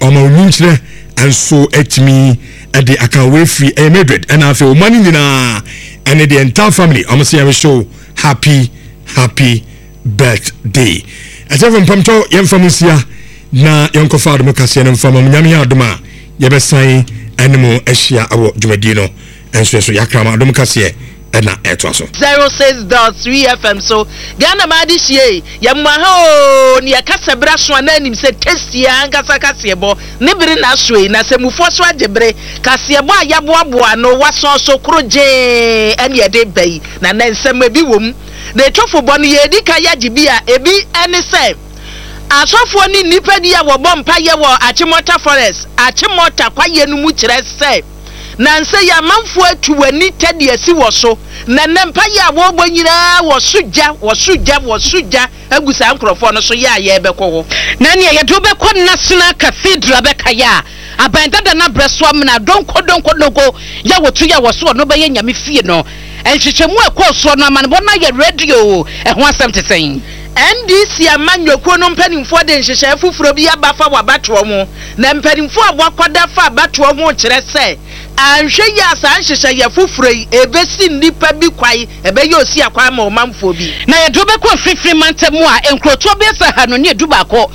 omo nunchire enso etimi the account way free Madrid and I feel money and the entire family I'm say show happy birthday as everyone pamto yam famusia na yonko fa do mekase na mfama nyame adoma ye be san animal ehia awo dwumadino enso so yakrama adom kase na eto so 06.3 FM so Ghana madi hie yamma ho ne yakasa bra so ananim se testi angasa kase bo ne bere na soe na semufo so agebre kase bo ayaboaboa no waso so kroje ene yede bai na nsem bi wom na etofo bo ne yedi ka yagibi a ebi ene se asofo ni nipa dia wo bompa ye wo Achimota Forest Achimota kwaye no mu kire se na nse ya manfo atuwani tade asi wo so na nempa ya wo bonyina wo suja agusa ankrofo no so ya ye beko ho na ne ye do beko National Cathedral beka ya abandada na breso amna donko ya wotu ya wo so no be ye nyame fie no enhwehwemu ekoso no amane bona ye radio ho asem tesen NDC amanyoko no mpanimfo de nhyehyɛ fufuro bi abafa wabato mu na mpanimfo abwakwada fa abato mu kyerɛ sɛ anhwɛ ya sa nhyehyɛ ya fufuro yi ebesi nipa bi kwai ebeye osi akwa ma omamfo bi na ye do be ko frifri mantemu a enkroto be sa ha no ne du bako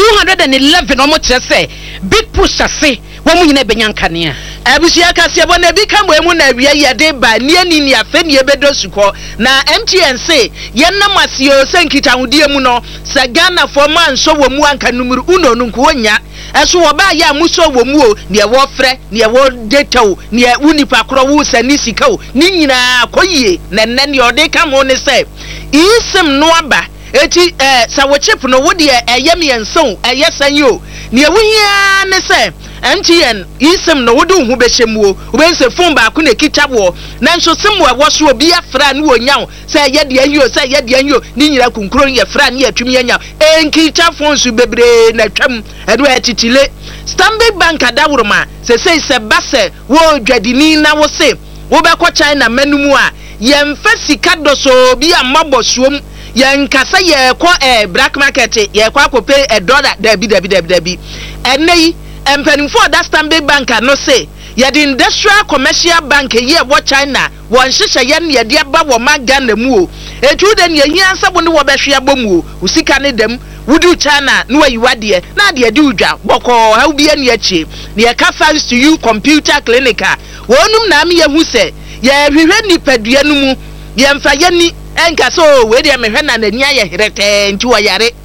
211 no mo kyerɛ sɛ big push ase wo mu nyina benyankane a abusia kase bo na bi ka mo emu na wiye ye de ba ne ani ni afa ne ebedo suko na MTNC ye nam asio senkita hudie mu no sa Ghana for man so wo mu anka numuru uno nko wonya eso wo ba ya muso wo mu o ne wo frɛ ne wo data o ne unipa kro wo sani sika o ni nyina koyie na ne ode ka mo ne sɛ isem no aba eti sa wo chip no wo de eyem yenso eyesanyo ne wuhia ne sɛ MTN isem no wodu hu behyemuo obense phone ba ko na kitabo na nso semwo ewo so obi afra ne wonyaw se ye de anyo ni nyira kunkuro ye fra ne atumi anya enkita phone su bebre na twam edo etitile Stanbic Bank adawuruma se base wo dwadini na wo se wo be ko China manumu a ye mfa sika doso bi amabosuom ye nkasa ye ko black market ye kwa kope $1 dabi enei empanimfo da Stanbic Bank no say ye the industrial commercial bank ye wo China won hyehyɛ ye ne de aba wo Ghana mu o etu de ne yia nsabo ne wo behwe abomu o usika ne dem wudu China no ayiwade na de de udwa boko ha ubi ne achi ne ka Thanks to You Computer Clinic wonum na me ye hu se ye hwehwe nipadua no mu ye mfa ye ni enka so we de mehwe na nani aye herete nti wo yare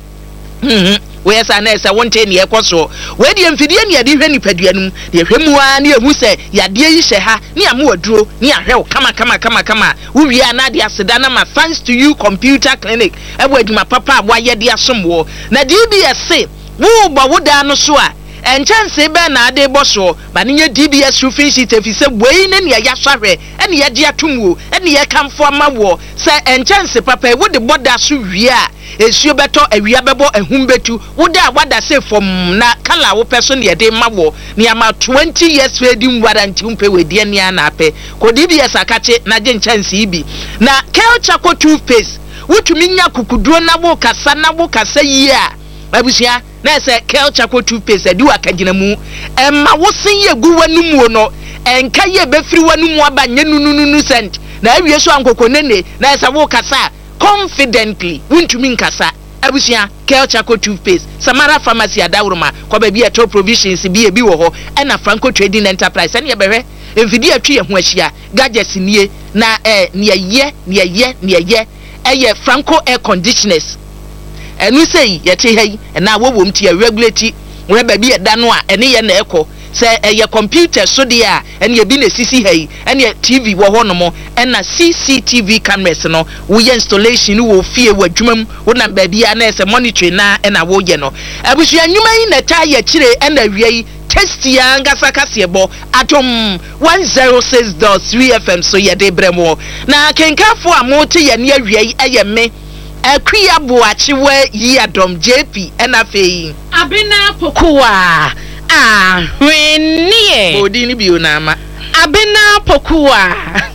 we sa na esa wonte ne ekoso we de mfidie ne de hwe nipaduanum de hwemu a ne ehu se yade yi hye ha ne amu aduro ne ahwe kama wo wi ana de aseda na ma Thanks to You Computer Clinic ebo aduma papa abo ayede asomwo na DBS wo bo woda no so a enchance be na ade boso ba ne DBS roofing sheet efise boyi ne ne ya hwahwe ene ye de atumwo ene ye kamfo amawo se enchance papa wo de boda so wi a esio beto awia bebo ehum betu woda wada se fom na kala wo person ye de mawo ne ama 20 years wedding warranty umpe we ne ana ape ko DBS akache na je chance ibi na culture ko toothpaste wutumi nya kukuduo na wo kasa yi a abusia na se culture ko toothpaste adi wakagina mu emma wo sen ye gu wanumu no enka ye befiri wanumu aba nye nunu cent na awie so ankoko nene na se wo kasa confidently wuntumi nkasa abusia culture ko toothpaste Samara Pharmacy adawroma ko ba bi eto provisions bi ebi wo ho na Franco Trading Enterprise ene ye behwe emfidi atwi ye ho ahia gadgets nie na ne ye eye Franco air conditioners enu sei ye te hai na wo wom ti regulate we ba bi eda no a ene ye na ekọ se eye computer so dia ene ye bi na sisi hai ene TV wo ho no mo ena CCTV cameras no wo ye installation wo fie wo adwumam wo na ba bi na ese monitoring na ena wo ye no abusu anwuma yi na ta ye kire ena wiei testi ya ngasa kasebo atom 106.3 FM so ye de bremo na kenkafo amote ye ne awiei eye me akuya boachiwe yi adom JP enafe abina pokuwa hwenie odi ni biyo na ama Abena Pokua.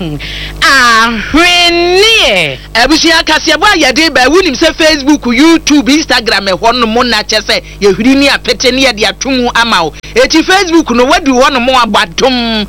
Ahwenie. Abusia kasebo ayade ba wunim se Facebook, YouTube, Instagram e hono mo na chese ye hwiri ni apete ne ye de atomu ama o. Eti Facebook no wadu hono mo abadom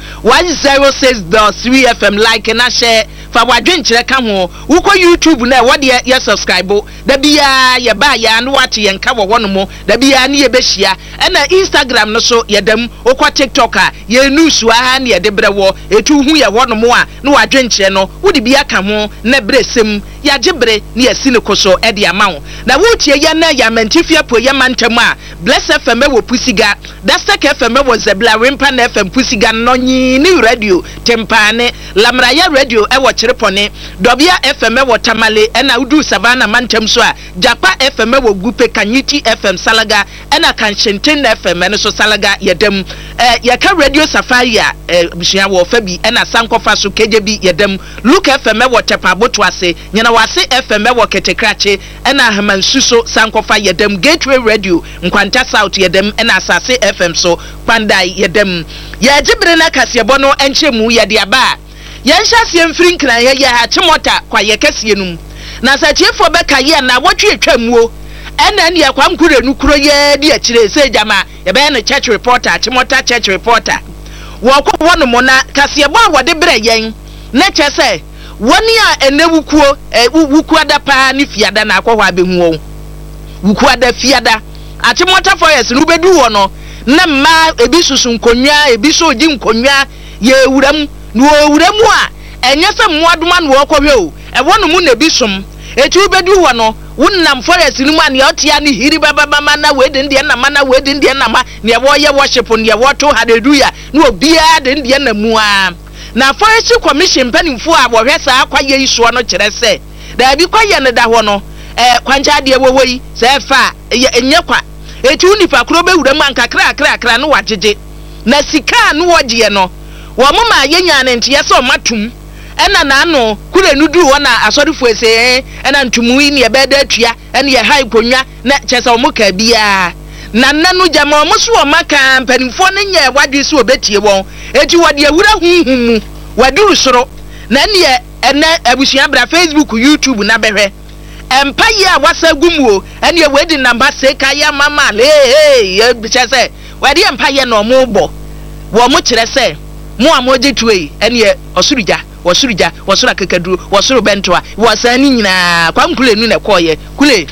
106.3 FM like na share fa wadwenkyere ka ho. Wuko YouTube na wo de ye subscribe da bia ye ba ya no wate ye nka wo hono mo da bia ne ye behia. Na Instagram no so ye dam okwa TikTok a ye news wa ne ye de brewo etu hu ye hono mo a no wadwenkyere no wodi bia ka ho na bresem ya jebre ne ya sine koso e de ama wo. Na wutie ya na ya mantifia po ya mantam a Bless FM wo Pusiga, Dastek FM wo Zebla Rimpa na FM Pusiga no nyi ni radio Tempane, Lamraya radio e wo Chirepone, Dobia FM wo Tamale ena udu Savana mantam so a Japa FM wo Gupe Kanyiti FM Salaga ena Kanshenten FM ene so Salaga yedem yaka radio Safari bishia wo Fabi ena Sankofa so KJB yedem Luke FM wo Tepaboto ase nyana wase FM wo Ketekrache ena Hamansuso Sankofa yedem Gateway radio Nkwanta South yedem ena Asase FM so Pandai yedem ya jibre na kasebo no enchemu yede aba ya nhase mfiri nkran ya ha chimota kwa yekese num na sachiefo beka ye na wotwe atwamuo ena ne yakwa mkure nukuro ye di akire se jama ye be na church reporter chimota church reporter wo ko wono mo na kasebo a wode bre yen na chese woni a enewukuo wukuada pa ni fiada na akwa abehu wo wukuada fiada achimota forest no bedu wo no na ma ebi susu nkonwa ebi so oji nkonwa ye wuram no wuramu a enye se muaduma no okwohwe o e wono mu na bi som eti ubedu wo no wonnam forest ni mu an ye otia ni hiri bababa na we de ndie na ma na we de ndie na ma ne wo ye worship ne wo to hallelujah no obia de ndie na mu a na forest commission panimfo a wo hwe sa akwa ye iso no kire se da bi kwa ye ne da ho no kwanja de wo yi se fa enye kwa eti unipa kro be wuram anka kra no wagege na sika no wogie no wo mama yenya ne ntie se o matum ena na ano kure nudu wo na asorifo ese ena ntumu yi ne be da atua ena ye hai konwa na chese o muka bia na nanu jama o muso o maka mpanimfo ne nya wadwe se obetie won eti wode awura hunhum waduru soro na ne ene abusua bra Facebook YouTube na behwe empire wasa gumuo ene ye wedi number se kaya mama le ye chese wadi empire no mo bo wo mo kire se mo amoje tuwe ene ye osuruja wasura kekaduru wasuru bentoa wasani nyina kwa mkule nu na koye kule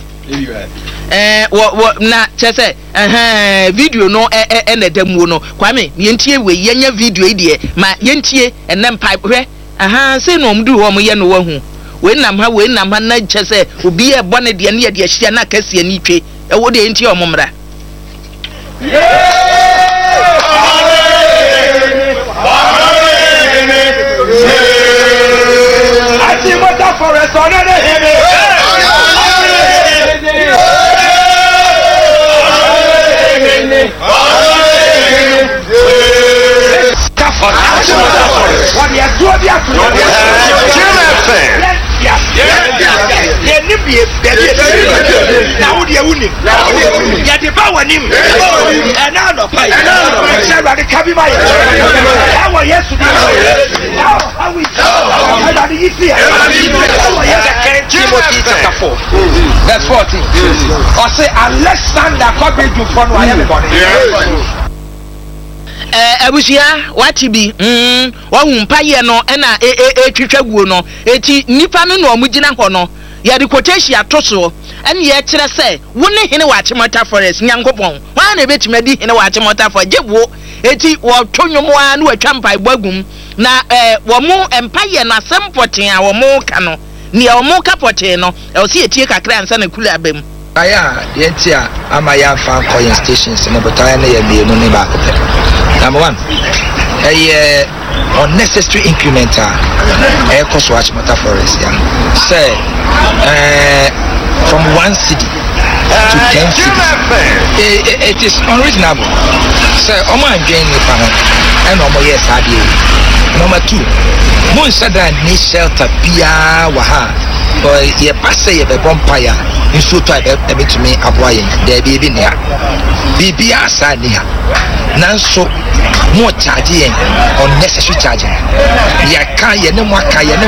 na chese video no na damuo no kwame yentie we yenya video idie ma yentie enem pipe hwe se no mdu ho mo ye no wahu we nam ha na chese obi e bone de ne ye de ahia na kase ani twe e wo de yentie omomra Ati mota forest on the hebe. What you do dia to? Now dia uni. Ya de ba wanim. E na no pai. Se ba de kabi mai. Ya wa yesu di. How we everybody is here. Timothy chapter 4 verse 14. Or say Alexander copied you from everybody. Abusia wati bi wo mpaye no na twetwaguo no eti nipa no no omugina ho no ya de quotation atoso ene ye kire se wo ne hene wa Chimota forest nyankopon wa na betima di hene wa Chimota for jebo eti wo tonyomo a na watwa mpai bagum na wo mu empaye na sempoten a wo mu ka no ne wo mu ka poten no e wo se etie kakra ansa na kula abam aya yentia ama ya fa coin stations no botaya na ya mienu ne ba ko pe. Number 1 unnecessary incremental cost watch Chimota forest ya say from 1 city to 10 cities it is unreasonable say omo angen ni pa ho and omo yes adie. Number 2 mon sada ni shelter bia wa ha or ye passe ye be bompire nso to e betumi aboa yen there be bi nia bibia sa ni ha nanso more charging unnecessary charging. Ya can ye no more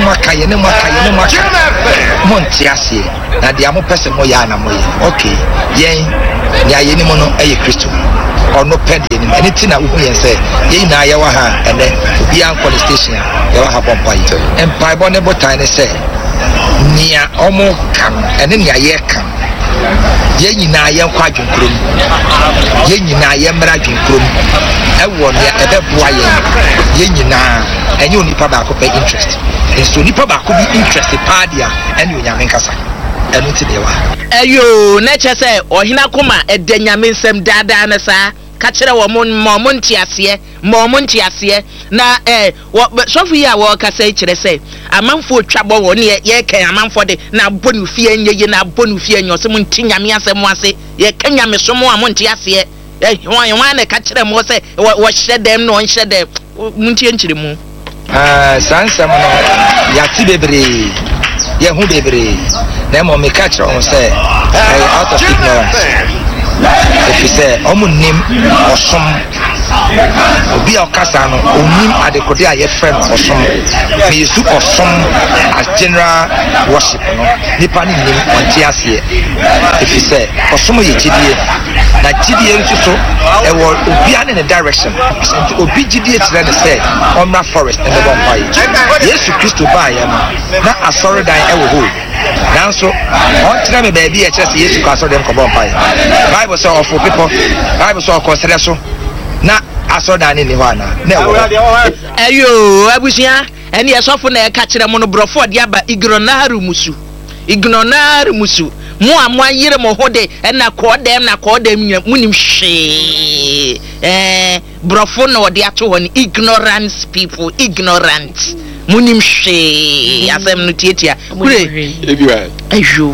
Montiasi, na the amo person mo ya na mo. Okay, yen ya ye ni mo no eye Christo. Or no pending anything that we say, ye na ya wa ha, and then be on police station, ya wa ha bompa ito. And by bonable time say, near almost come, and then ya ye come. Ye na ya kwajun krum. Ye na ya mrajun krum. E won ya ebe boa ye na and you nipa ba ko pay interest. And so nipa ba ko be interest padia and you nyame nkasa. Enu ti de wa. Ayo na che say ohina koma edanyame nsem dada na sa ka kire wo mo ntiase na sofu ya wo ka say kire say amanfo twabo wo ne ye kan amanfo de na bonu fie nyeye na bonu fie nyo se mo ntinyame asem ase ye kan nyame so mo amon ntiase wan na ka kire mo say wo hye dem no hye dem muntie nkire mu sansam no ya ti bebre ye hu bebre na mo me ka kire on say out of ignorance. If you say omunim osom obi okasa no onim adekode aye friend osom me use osom as general worship no nipa ni nim onti ase. If you say osom ye gidie na gidie nso e wo obi an in the direction obi gidie tire ne say omra forest and the bonfire Yesu Kristo ba ya na asori dan e wo ho nanso on tire me baby e chese Yesu ka asori dem ko bonfire Bible say of people Bible say consider so na asoda ni hwana na wo ayo abusia ene yesofo na e ka kire mo no brofo de aba ignonaru musu mo amwayire mo hode na kodem munim hwe brofo na ode ato ho ni ignorance people ignorant munim hwe asem no tietia kure ayo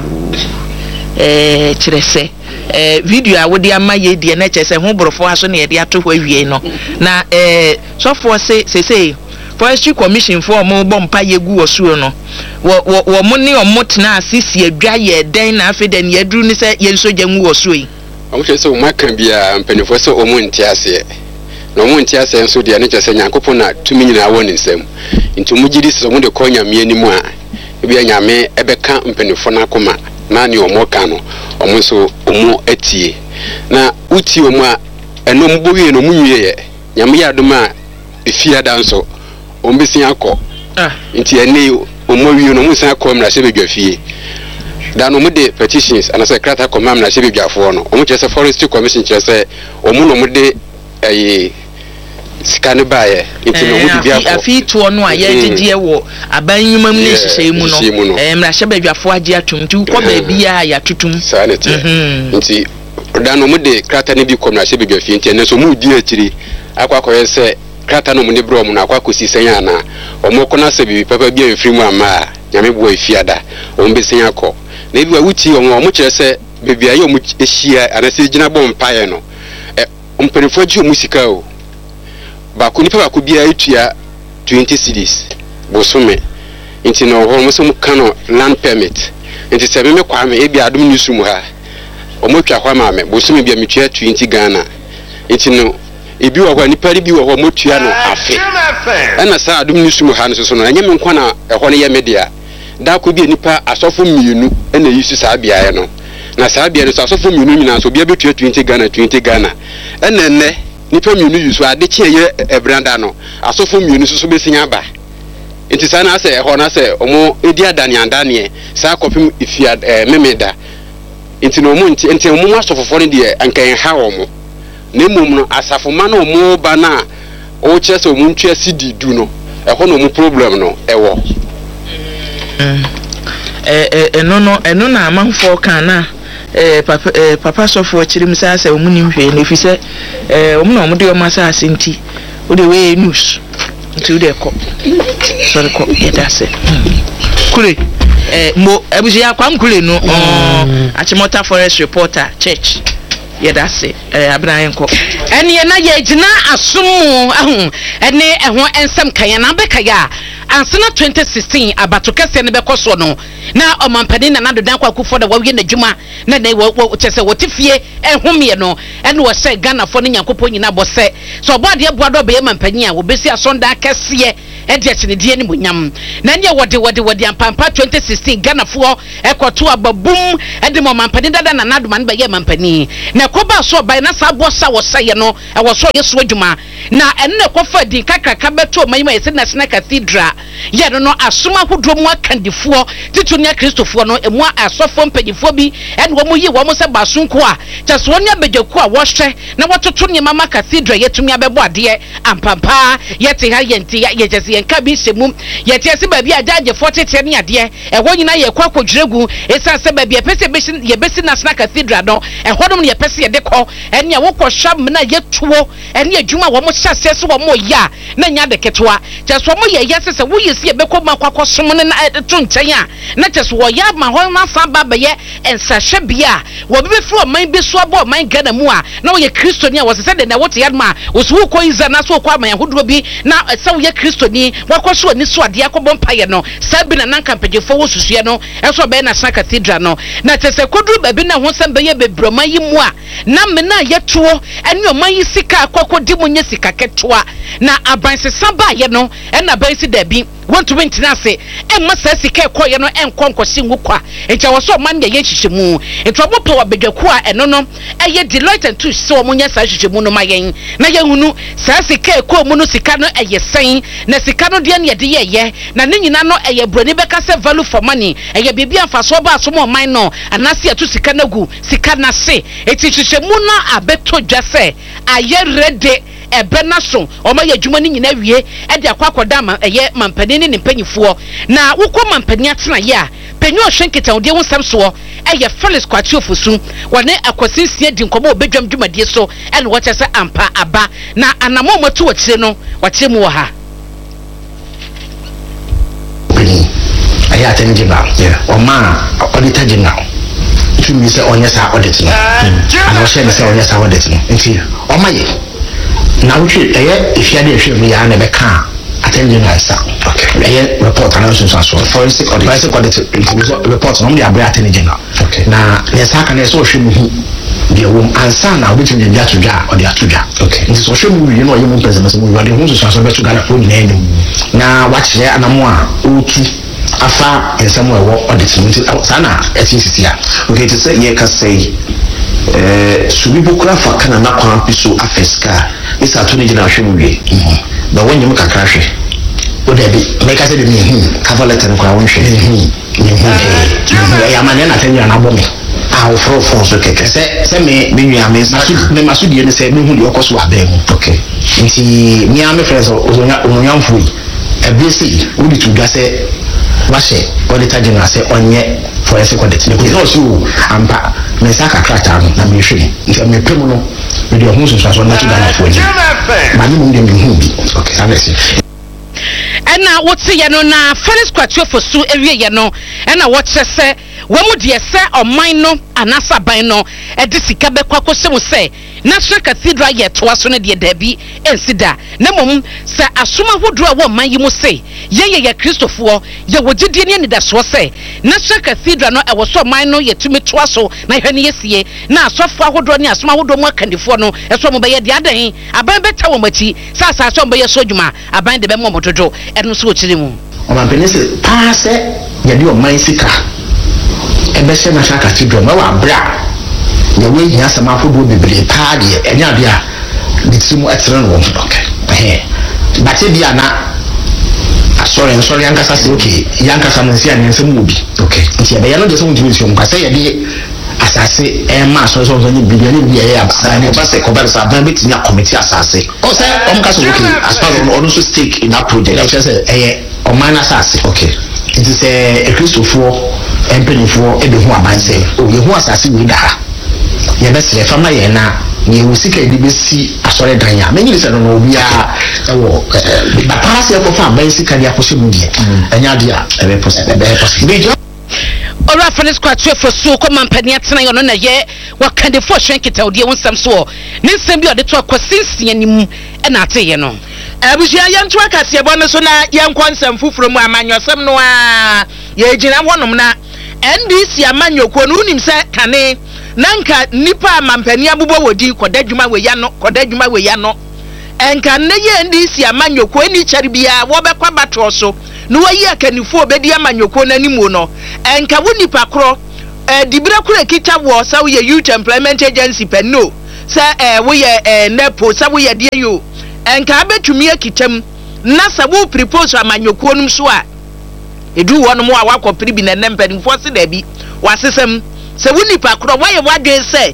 kire se video a wodi amaye die na chese ho brofo aso na ye de ato ho awie no na so for say forestry commission for mo bompa yegu osuo no wo mo ne omotna asisi adwa ye den na afeden ye duru ni se ye nso gyanwu osuo yi omo chese o makan bia mpanifo se o mo ntiase na o mo ntiase nso de ne chese nyankopon na tumi nyina wo ne nsam nti mo gidi se mo de konya me animu a bia nyame ebeka mpanifo na akoma na ne o mo ka no o mo so o mo atie na uti o mo a eno mo bowie no mo nwie ye nyame ya doma efia danso ombisi akọ nti ene omowie no musan akọ mra se bedwafie da no mude petitions ana se krata kọ mra se bedwafo no omo chese forestry commission chese omo no mude sikane baye nti no mude biafo afi to no aye gigye wo abanyumam ne hyehyɛ mu no mra se bedwafo age atum tu kɔ ba bia ya tutum sanete nti da no mude krata ne bi kɔ mra se bedwafie nti ene so mu di akiri akwa se krata no mune bro mu na akwa kosi senya na omoko na sebi papa bia efrimu ama nyame bo efiada ombesenya akọ na bi wa wuti omo kire se bebia ye omu ehia anase gina bom pae no ompenifo ji omu sika o ba ko nipa ba ko bia etua 20 cedis bosome nti no ho mo so mu kano land permit nti se me kwa me e bia adom newsroom ha omo twa kwa ma me bosome bia metua 20 Ghana nti no ebi wa kwa nipa bi wa motua no afe ana sa adum ni sumu ha no so no anya me nkwa na eho ne ye media da ko bi nipa asofo mienu na yisu sa bia ye no na sa bia no so asofo mienu nyina so bia betua 20 Ghana ana ne nipa mienu yisu ade che ye ebranda no asofo mienu so besinya ba enti sa na se eho na se omo edi adane andane sa kopim ifia memeda enti no mo enti omo asofo ne de ankan ha omo nemum no asafoma no mo ba na o chese o muntwa sidi du no eho no mu problem no ewo eno na amanfo kan na papa sofo chirim sa se o munim hwe na efise o mu na o mu de o masa asenti o de we news nti de ko sorry ko yeda se kure mo ebusia kwam kure no Achimota forest reporter church yeda se abraham ko ene na ye gina asomu ahun ene ehon ensem kan na be kaya ansena 2016 abato kese ne be koso no na omampani na nadodan kwa kufo da wawie na djuma na ne wo chese wotifie ehomie no ene wo se Ghana fo ne Nyankopon nyina bo se so body boado be mampani a wo besi asonda kese edi asenedie ni munyam na ne wode ampampa 2016 Ghana fo ekoto ababum edi mo mampani dada na nadoma ne be ye mampani na koba so bai na sa bosa wo saye no e wo so yeso adwuma na enne kofa di kakraka beto mayima yesi National Cathedral ye no asoma hodro mu akandifo titu ne Kristofo no emu asofo mpanyifo bi ene wo mu yi wo mu se basunko a chaso ne abegyaku a wo hwe na wototo ne mama Cathedral yetumi abebo ade ampampa yete ha yenti ye jese yenka bi semu yete ase ba bi ajaje 40 ne ade e wo nyina ye kwa kodwiregu esa se ba bi epese ye besi National Cathedral no e hodom ne epese ye de ko ene wo ko hwam na yetuo ene adwuma wo mo hyase so wo mo ya na nya de ketwa chaso mo ye yese se wo yesi ye beko makwa som ne na to nchen a na chaso wo ya ma ho na fa ba ba ye ensahwe bia wo be fro man bi so abo man Ghana mu a na wo ye Kristoni a wo se de na wo te ya ma wo so ko iza na so ko ama yahodo bi na se wo ye Kristoni wakɔso ni so ade akɔbɔ mpaye no sabi na nanka mpagefo wo susue no ɛso be na National Cathedral no na tese koduru babi na ho sem be ye bebroma yi mu a na me na yetuo ene oman yi sika akɔkɔdi mu nye sika ketwa na abansesa ba ye no ɛna ban si dabi want to win tinase emma sa sika ekɔye no enkonkɔsi ngukwa eja wo so man ye hyehyemu eto mo power bedwaku a eno no eye Deloitte and Touche so mo nya sa hyehyemu no mayen na yehunu sa sika ekɔ mu no sika no eye sen na sika no de na yede ye na ne nyina no eye broni beka se value for money eye bibia mfa so ba so mo man no anase ato sika na gu sika na se eti hyehyemu na abeto dwase aye rede ebena so oma ye dwuma ni nyina wie e de akwakoda ma eye mampani ne mpanyifo na wokɔ mampani atena ye a panyu ohwenketa ode wo nsam so eye Felix Kwatiofosu wone akwasinsie di nkomo obedwam dwumadie so ene wo kyese ampa aba na anamo moto wakire no wakire mu wo ha aya attenji ba oma auditor general tumi se onye sa audit no ana o share se onye sa audit no nti oma ye na wuche eye ifiade ehwe mu ya na be ka attenji na sa eye report analysis so forensic audit report no me abia attenji general na ne sa ka na so hwe mu hu de wo ansa na obi tumi bia tudwa o de atudwa nti so hwe mu wi no ye mu pese se mu wi de hu so be tudwa na fo ni na wache anamo a otu afa ensamu ewo audit nti sana FCC ya okay to say ye ka say subi bukura fa kana na kwa piso afeska isa to ni jina hwemu wie na wonye mukakra hwe o de bi make say de me cover letter no kwa won hwe ya mane na tanya na bomi a o fro fon so keke se me nua me masudi ne se me hu de okoso abem okay nti mi ame friends onya mfu ebisi we di to gase washe auditor general say onye forensic audit ne ko so ampa me saka krata no na me hwe nti me pemu no me de ho so na to Ghana for ni ma ni mu de me hu bi okay honestly ena wote ye no na Felix Kwatiofosu ewie ye no ena wo kyese wo mu de se oman no anasa ban no e de sika be kwakose mu se National Cathedral ye to aso ne de dabi ensida na mom se asoma hodro a wo man yi mu se ye Kristofo ye wogidie ne ni da so se National Cathedral no e wo so man no ye tumi to aso na hwe ne yesie na asofo hodro ne asoma hodro mu akandifo no e so mo be ye de adan aban beta wo machi sa so be ye so dwuma aban de be mo mododo eno so okire mu o man penise paase ye de o man sika e be se National Cathedral ma wa bra ye we hia sama fodo bebre pa de enya bia de timu etre no okay bate bia na sorry yankasa se okay yankasa no se an nsem obi okay nti e be ya no de so ntimi so nkwase ye de asase ma so ni bibia ni bia ya ba ba se ko ba sa ban beti nya committee asase o se kaso okay as far as on so stake in that project ya say o man asase okay it is a Christopher empenifo e be hu abanse o ye hu asase we da ye be sere fama ye na ye usika edi be si asore dan ya menyi se no obi a ewo ba pass ye ko fa ban sika dia ko se mu die enya dia e be possible ora Felix Kwatiofosu ko mampani atena yo no na ye wakandefo hwenkita odi e wonsam so ne nsem bi ode to akosinsia nim e na ate ye no abusia yantu akase bo no so na yankonsam fufuro mu amanyosem no a ye gina wonom na NDC amanyoko no unim se kane nanka nipa mampani abubo wodi kodadwuma we ya no enka ne ye ndc amanyoko ani kyare bia wo bekwa batro so no wayi akanifo obedi amanyoko nanimu no enka wo nipa kro dibra kura kita wo sa wo ye youth employment agency penno sa wo ye nepo sa wo ye de yo enka betumi akitam na sa wo propose amanyoko num so a edu wo no mo a wakopri bi na nempanimfo se da bi wasesem se wo nipa kro wo ye wadwen se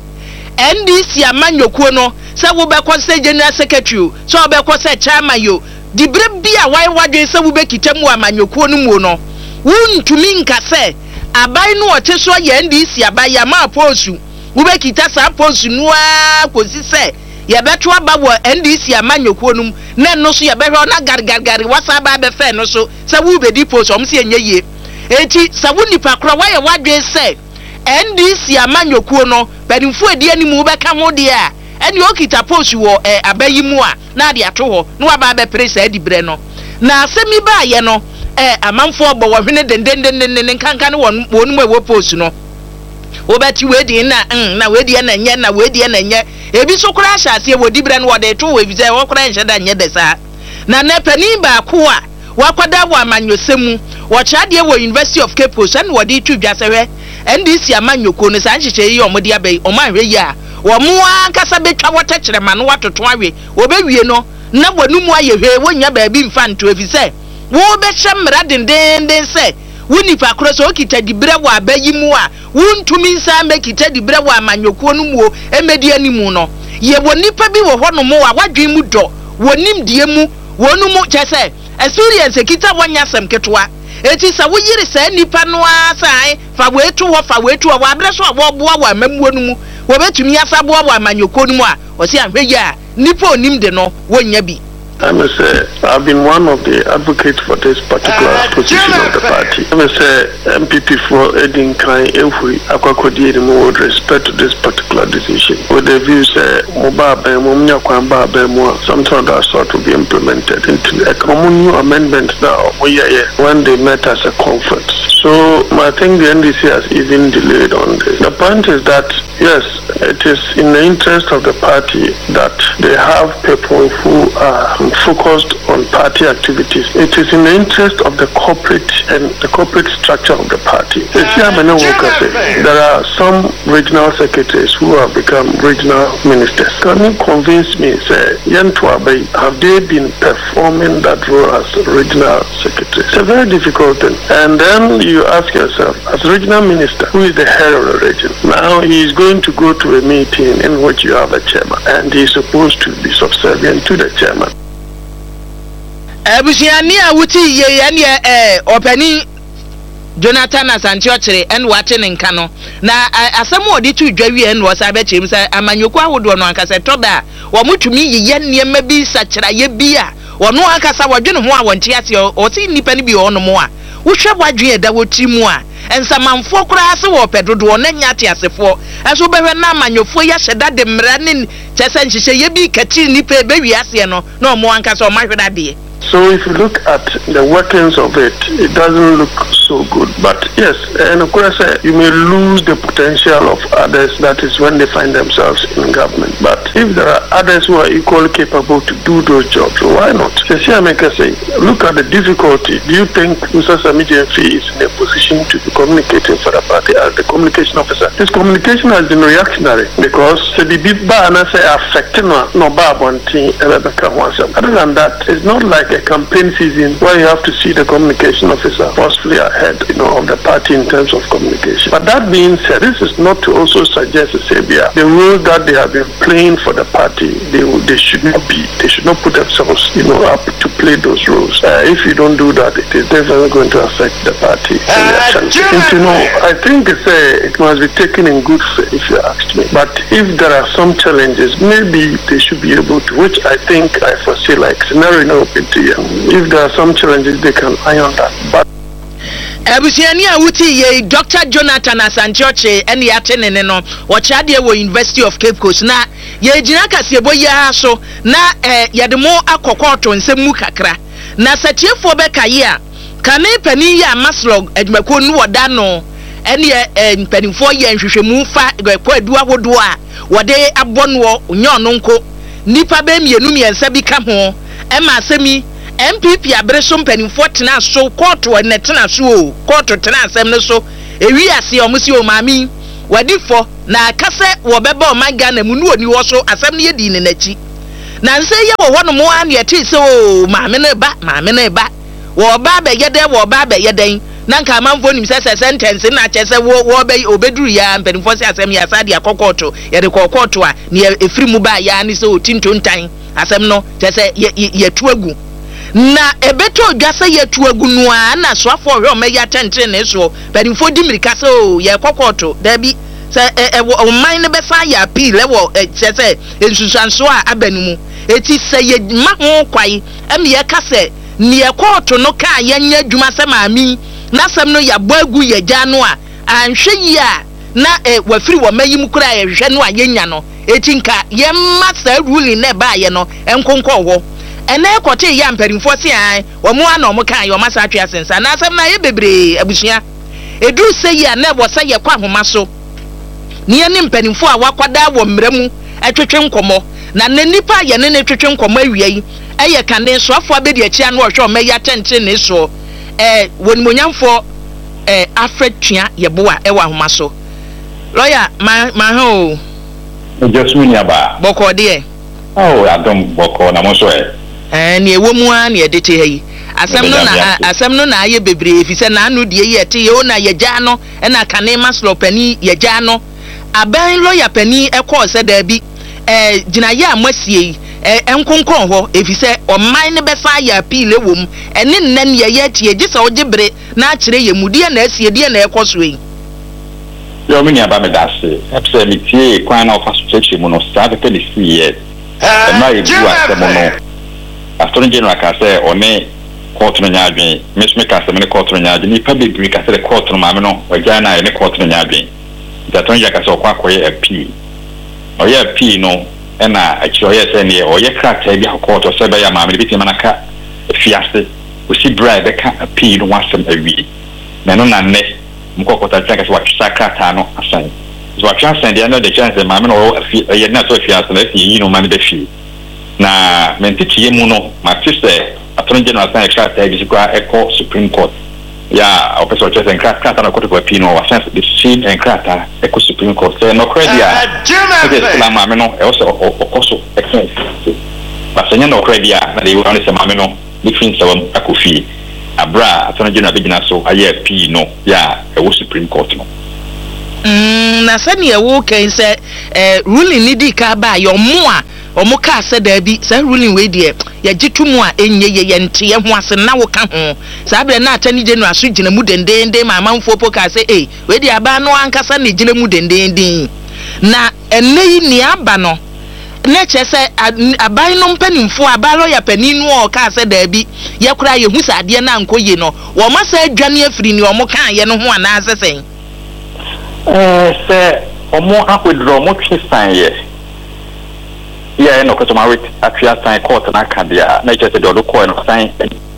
ndc amanyoko no se wo bekọ se general secretary so wo bekọ se chairman yo dibre bia wai wadwen se wo bekitam amanyoko no mu no wuntumi nka se abai no ote so ye ndc abai ya ma posu wo bekita sa posu no a kosi se ye beto aba wo ndc amanyoko no na no so ye behwe na gargargari wasa ba be fe no so se wo bedi posu om se enye ye eti sa wo nipa kro wai wadwen se ndc amanyoko no benimfo edi animu beka ho de a eni okita post wo abayi mu a na de ato ho no aba be presa adibre no na asemi ba ye no amanfo obo wo hwene dendendenden kanka ne wonu mu post no obeti wedi na wedi na nye na wedi na nye ebi so kura ahase wo dibre no wo de to we bize wo kura nhye da nye de sa na ne pani ba ko a wakwada wo amanyosemu wo chade wo University of Cape Coast and wo de tu dwasehwe ndc amanyoko no sa nhyeche yi omode abai omahwe yi a wo mo ankasa betwa wotechire ma no watoto awe obewie no na wanumu ayehwe wonya baabi mfa nto efise wo behye mra dendenden se wunipa kro so okita dibre wo abayi mu a wuntumi nsa mekita dibre wo amanyoko no mu emedi animu no ye wonipa bi wo hono mo a wadwen mu do wonim die mu wonumu chese experience kita wanya sem ketwa eti sa wo yiri sa nipa no asai fa wetu wo abre so wo boa wo amamuo no mu wo betumi asa boa wo amanyoko no mu a o se ahwe ya nipa onim de no wonya bi. I must say, I've been one of the advocates for this particular position of the party. I must say, MPP for Edin Kai Efui Akwakodi with respect to this particular decision. With the views something of that sort will be implemented into a common new amendment now when they met as a conference. So I think the NDC has even delayed on this. The point is that, yes, it is in the interest of the party that they have people who are focused on party activities. It is in the interest of the corporate and the corporate structure of the party. There are some regional secretaries who have become regional ministers. Can you convince me, say, have they been performing that role as regional secretary? It's a very difficult thing. And then you ask yourself, as regional minister, who is the head of the region? Now he is going to go to a meeting in which you have a chairman, and he is supposed to be subservient to the chairman. Abusiani awuti ye ene opani Jonathan Asantiochire en wate nka no na asem odi tu dwawie en wo sa be chim say amanyoko ahodo no ankasa toba wo mutumi ye niema bi sachira ye bi a wono ankasa wodwene ho a wonte ase o ti nipa ni bi ono mo a wo hwe bwadwe da woti mu a ensamanfo kura ase wo pedodo na nyate asefo eso behwe na amanyofo ya hyeda de mra ne chese nhihye ye bi kati nipa e be wi ase no na omo ankasa o mahweda de. So if you look at the workings of it, it doesn't look so good. But yes, and of course, you may lose the potential of others. That is when they find themselves in government. But if there are others who are equally capable to do those jobs, why not? Look at the difficulty. Do you think Mr. Samijenfi is in a position to be communicating for the party as the communication officer? His communication has been reactionary because the Biba and I say affecting no Babonti. Other than that, it's not like a campaign season where you have to see the communication officer forcefully ahead, of the party in terms of communication. But that being said, this is not to also suggest the role that they have been playing for the party, they should not put themselves, up to play those roles. If you don't do that, it is definitely going to affect the party. I think it must be taken in good faith, if you ask me. But if there are some challenges, maybe they should be able to, which I think I foresee like scenario if there are some challenges, they can iron that. But Abusiani awuti ye Dr. Jonathan Asantiochire ene yatenene no wochade wo University of Cape Coast na ye gina kasebo ya so na yademo akokoto nsemu kakra na satiefo bekaye a kane pani ya maslog adwako nu woda no ene panifo ye nhwehwemu fa kwa adu ahodo a wode abonwo onyo nonko nipa be mienu miensa bi ka ho e ma asemi MPP abreso mpanimfo tena so court wa netena so court tena asem ne so ewi ase o musi o mami wadifo na akase wo beba o manga na mu no oni wo so asem ne yedi ne nachi na nse ye wo hono mo an ye ti se o maame ne ba wo ba be yeden na nka amanfo nim se sentence na chese wo be obeduru ya mpanimfo se asem ya sade akokoto ye de kokoto a ne efiri mu ba ya ni se o tintontan asem no chese ye tuagu na ebeto dwase ye tuagu no a na soafo hwe o meya tentre ne so mpanimfo di mirika se o ye kokoto da bi se o man ne be sa ya appeal lewo chese ensusanso a abanimu eti se ye ma ho kwai em ye ka se ne ye kokoto no ka ye nya dwuma se maami na sam no ya boagu ye gya no a anhwe yi a na wafiri wo mayim kura ye hwe no a ye nya no eti nka ye ma sa ruling na ba ye no enkonko ho ene ekote ya mperimfo se an wo mo ana mo kan ye o masa atwe asensa na sam na ye bebre abusua edu se yi a na wo se ye kwa homa so ne ye ne mperimfo a wakwada wo mramu atwetwe nkomo na nipa ye ne twetwe nkomo awiei eye kande so afo abedi achi anu ohwe o meya tente ne so wonimonyamfo Alfred Tua yeboa ewa homa so lawyer ma ho just win yaba boko de adom boko na mo so ne ewomu a ne edete hayi asem no na aye bebre efise na anu de ye te ye ona ye gya no na kane maslo pani ye gya no aban lawyer pani ekọ se da bi gina ye amasie enkonkon ho efise oman ne befa ya appeal ewom ene nnan ye tie gisa ogibre na akire ye mudie na asie die na ekoso yi yo mini aba me dase epse mi tie kwan na ofa so mu no start te ni sie na ye bu asemo no Attorney General ka se one court no nyaadwen mesme ka se me court no nyaadwen ni pa bebre ka se court no maame no wagya na ye court no nyaadwen the Attorney General ka se okwa akoye appeal oye appeal no na actually yes ne o ye krata bi akoto se be ya maame bi tima naka fiase o si bra be ka appeal no wasem awie na no na ne mkokota tsaka so watsa krata no asan so watsa asan dia no the chance maame no ye na so fiase na fi no maame be fi na mentiti ye mu no matise Attorney General san krata bi kwa Eco Supreme Court ya opesa chese en krata na koto kwa appeal no wasan the same en krata Eco Supreme Court so no credit la maame no e also okoso expense basenya no credit na dey want say maame no different sawam akofi abra Attorney General bigina so aye P no ya e Supreme Court no na sani e wo kan say ruling ni di ka ba yo mo a omo ka se da bi say ruling we die ya gitumu a enye ye nte ye ho ase na wo ka ho sa bre na Attorney General so gina mu dendende ma manfo po ka say we di aba no ankasa ne gina mu dendende na enei ni aba no na chese aban no mpanimfo abalo ya paninu o ka se da bi ye kura ye hu sade na ankoye no wo ma sa adwane afiri ni o mo kan ye no ho ana asesen se omo akwedro mo twisan ye ya no ko to ma wit atria sign court na kadia na chese do do ko no sign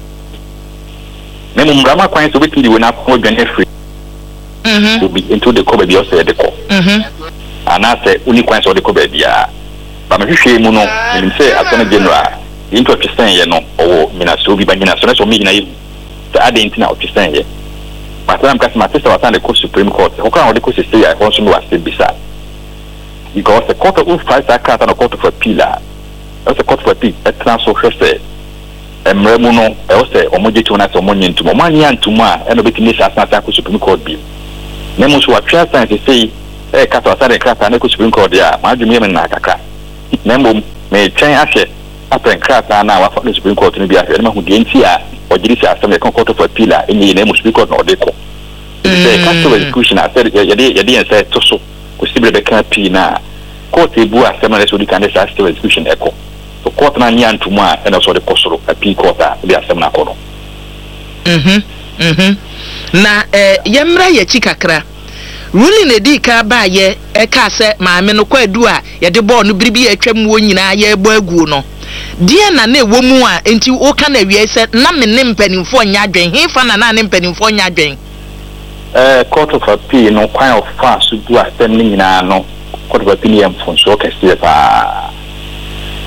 me mumrama kwan so wit ndi we na ko adwane afiri to be into the cover bi o se de ko ana se uni kwan so de ko ba bia ba me hwehwe mu no nim se Attorney General into twisan ye no o mina so bi ba nyina so na so mi nyina yi se adenti na o twisan ye Matam kasema testa watane ko Supreme Court hoka wode ko sisi ya ko nso wase bisa because the court of fight akata na court of appeal the court of appeal transfer hwese emremu no e se omojetu na se omonye ntuma omanya ntuma e no betimi sa asata ko Supreme Court bi na mo so watwa san se kata wasare kata na ko Supreme Court ya ma adwumi me na akaka na mo me twen ahye apen kata na wa for Supreme Court ni bi ahye na hu de nti a ojirisi asem court of appeal enyi na mo Supreme Court na odeko the custody execution after yadi say to so ko sibre be kan pi na court ebu asem na so di kan say custody execution eko so court na nya ntuma e na so de kosoro appeal court a bi asem na ko no na yemra ye chikakra ruling edi ka ba ye e ka se maame no kwadu a ye de ball no biribi atwam wo nyina ye ebo agu no die na na ewo mu a enti o ka na wie se na me ne mpanimfo nya adwen hefa na ne mpanimfo nya adwen court of appeal no kwan of fast do asem ni nyina no court of appeal yam fon so kese pa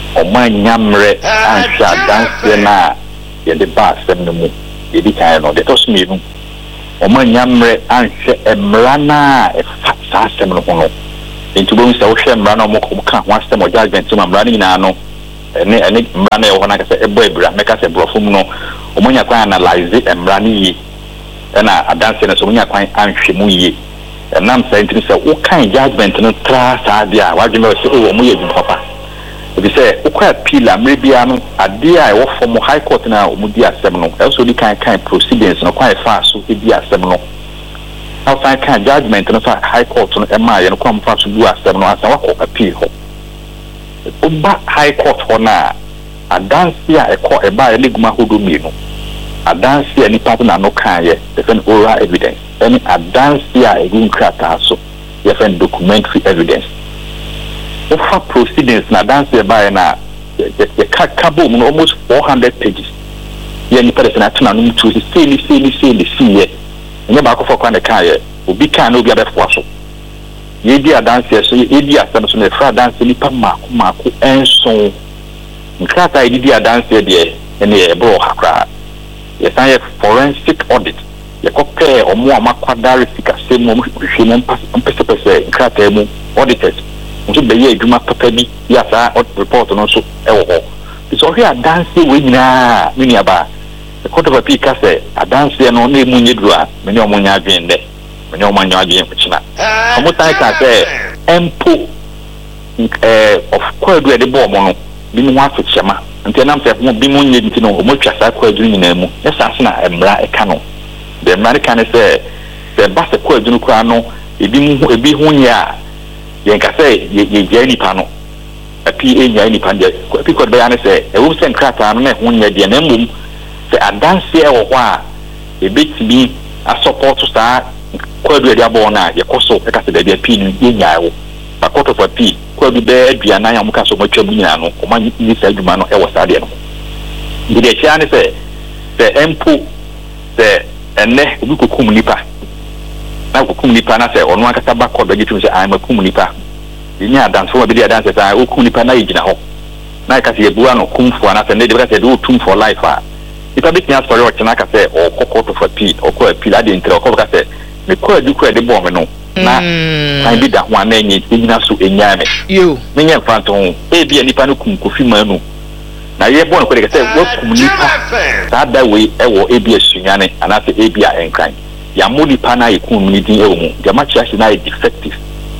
Oman Yamre and Shad dance in the bar, Seminum, the kind of the Tosminu. Oman Yamre and Mrana, a fat seminal. Into Bones Ocean, Rano Mokuka, once them or judgment to my running nano, and Mrana, when I say a boy, make us a brofumuno, Omonia analyze it and Rani, and I dance in a Sonia Quine and Shimuyi. And I'm saying to myself, what kind of judgment no trust idea? Why do you know so papa? If you say, okay, Pila, maybe I'm a dear I work from High Court now, Mudia Seminole, also the kind proceedings no quite fast, so it be a Seminole. Outside kind judgment and High Court on MI and come fast to do a Seminole as a appeal. But High Court for now, a dance here a court a by a ligma who do me. A dance here any partner no kind yet, defend oral evidence. Any advance here a green cracker so defend documentary evidence. Offer proceedings na dance here by na the cabo almost 400 pages. Any person at Tunanum to see and you back for the car will be can no be other for so. Ye be a dance here so ye be a son of a dance in Marco and so. In class I did a dance here and a bro hakra. Yes, I have forensic audit. The copy or more Macquarie same moment, Cratemu auditors. To be a Juma Papebi, yes, I report on also. It's all here dancing with Miniaba. The court of appeal say a dance there no name Munidra, many of Munya being there, many of Munya being China. How much I can say, Empo of Quad where the bomb, being one for Chama, and then I'm saying, Bimun didn't know much as I could do in Nemo. Yes, I'm not a canon. The American say the basta kwa dunu kwa no ebi hunya yenka say ye jani pano api enya ni pande epi ko be ane say e wo sen krata no na hunya de na mum say adanse e wo kwa ebetimi a support sa kwa du de abo na ye koso e ka se de api ni yenya wo akoto for pi kwa bi be aduana ya muka so matwa mu nyina no ko man ni sa aduma no e wo sa de no de chia ne say empo say ene obi kokum nipa na kokum nipa na se ono akasa ba ko begitu se ai makum nipa ni adan so bi adan se sai okum nipa na yigina ho na ka se ebuwa no kumfo na se ne de ka se do tum for life a nipa bi tia story o kina ka se o kokoto for pi o ko pi la de entre o ko ka se me ko adu ko de bom no na ai bi da ho na enyi nyina so enyame yo me nya fanton e bi nipa no kum kofi manu na ye bon ko de say wo komunipa sa da we e wo ebia sunyane ana se ebia enkran ya monipa na ye community e wo mu de ma church na ye defective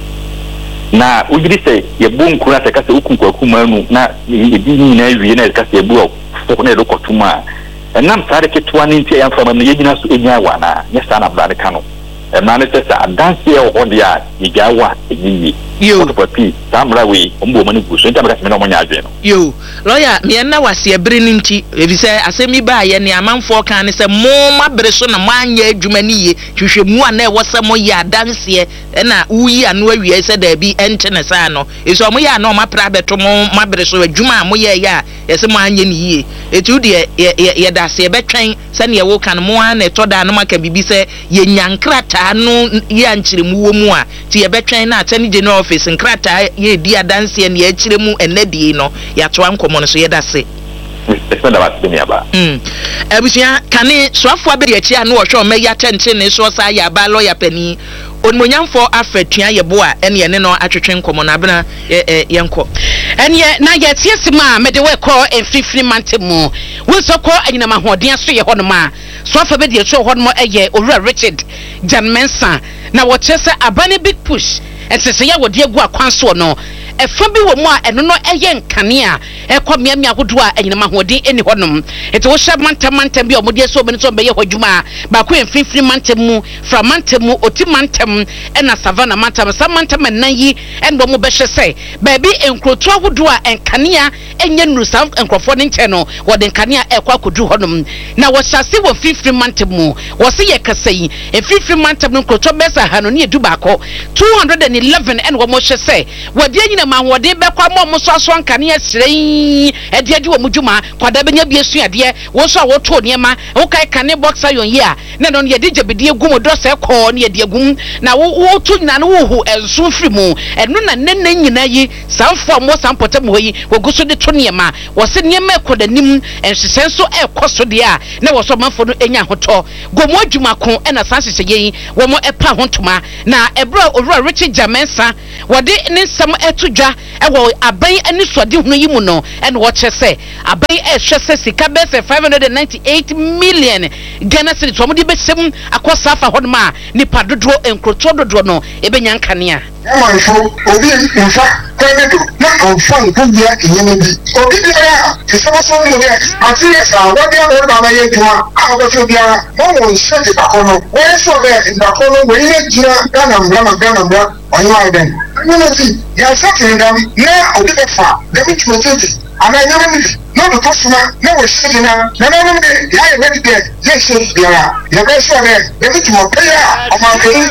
na ugiri say ye bon kura se ka se ukun ko kumanu na ye bi ni na wie na ka se bu o na do kotuma enam sare ke tuwa ni ntia fama na ye gina so enya wa na ye sa na bra de kanu e ma ne se sa dance ye o dia ye ga wa eyi yo papi tamra we ombo mani guso nta maka se no monya adwe no yo lawyer me na wase ebere ni nti ebi se asemi ba ye ne amanfo kan ne se mo mabere so na manya adwuma ni ye hwehwe mu ana e wose mo ye adanse na uyi anu awie se da bi ente ne sa no eso mo ye na o mapra beto mo mabere so adwuma mo ye ya ye se mo anya ni ye etu de ye da se betwen se ne ye wo kan mo ana to da no maka bibi se ye nyankrata no ye ankyeremu wo mu a ti ye betwen na atani general office nkrata ye di adanse ne ye kyeremu enadie no ya to ankomo no so ye da se espenda ba me aba abusia kane soafo abedi achi anu wo hwe o meya tente ne so sa ya ba lawyer pani onmonyamfo afatuan ye bo a ene ye ne no atwetwe nkomo na bena ye nko ene na ye tiesima me de we ko enfifini mantemu wo so ko anyina mahoden so ye hono ma soafo abedi achi hono mo eye owura Richard Janmensa na wo chese abane big push ensese ya wo de egu akwanso no efa bi wo mu a eno no eye nkane a ekọ miamia hodo a anyina mahoden eni honom ete wo hye mantam bi o mode so bene so be ye hodwuma ba ko enfifini mantemu fra mantemu oti mantem ena savana mantam sa mantam nan yi endo mo be hye se ba bi enkroto hodo a enkane a enye nusa enkrofo ne nche no wo de nkane a ekọ akodu honom na wo hyase wo fifini mantemu wo se ye kasai enfifini mantem no nkroto besa hano ne edu ba ko 211 en wo mo hye se wo de anyina ma wode be kwa mo so aso anka ne asrei e de wo mudwuma kwada benya bi esuade wo so a wo to ne ma wo kai kane boxer yon ye a na no ye de jebede egum do se ko ne ye de egum na wo to nyina no wo hu enso firi mu enu na nenne nyina yi sanfo mo sanpotem ho yi wo guso de to ne ma wo se ne ma ekodanim enhyesenso ekoso de a na wo so manfo no enya hoto gomo adwuma ko na sanhyehyɛ yi wo mo epa hontoma na ebro owura Richard Jamensa wode ne nsam etudwa ewo aban ani suade hunu yi mu no ene wo kyese aban ehwese sika be 598 million Ghana cedis to mo de besem akosa afa hodoma nipa dodo enkroto dodo no ebenya nkanea Manfo obi nfa kwedo na onfa nkubia enyeme bi obi bia tisamaso mu ne ati esa wode awon ba ye juma awoso bia mo nse ba kono we so be ba kono we ne jira Ghana mbra onwa den no si ya sakindam na obi be fa de mi tmototi ana nyame mi no do tosuma na we shigina na no de ya e ready there yes bia ya be so be de mi tmope ya o ma ke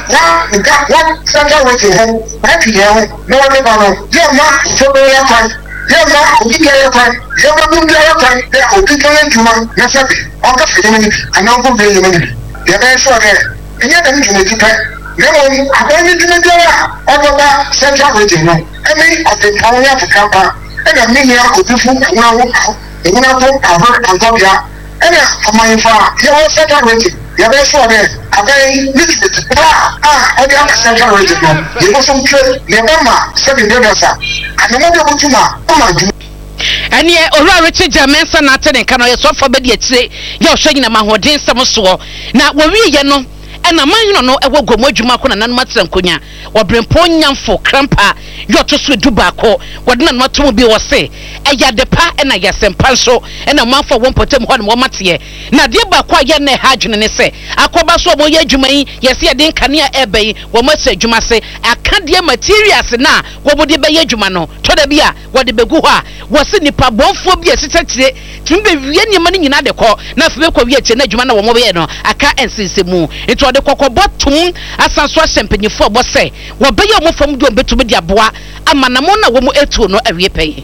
wa sanga wetin he Happy now, no one ever. You're not so very fine. You're not a big airplane. You're not a big airplane. They're a big airplane. That's happy. On the family, and I'll go very many. You're very sure there. And you're going to make it. No one, I'm going to do that. Central region. I mean, of the power of the camper. And a million of people now. And when I talk about Antonia, and I'm far. You're central region. You're very sure there. I'm very little bit. I got a central region. You know some trade. Remember, 7 years. And the mother of Tuma. Oh my God. And ye ora Richard Jamensa na tene kan o ye so for be de tire ye o hwanyina ma hoden sem so na wo wi ye no na man no e wo gomo adwuma ko na nan matran konya wo brempo nyamfo krampa yo to so duba ko wo de nan matom bi wo se e ya depa e na yasempa so e na manfo wo potem ho na wo mate na de ba ko ye na ha dwene ne se akoba so mo ye adwuma yi ye se de nkania ebe yi wo ma se adwuma se aka de materials na wo bo de be ye adwuma no to da bi a wo de begu ho a wo se nipa bonfo bi asitatire timbe wie nyima ni nyina de ko na fe be ko wie che na adwuma na wo mo be ye no aka ensensemu eto de kokobotum asanso asempanyifo bo se wo be ye mo fam do betumi de aboa amanamo na wo mo etu no awie pɛyi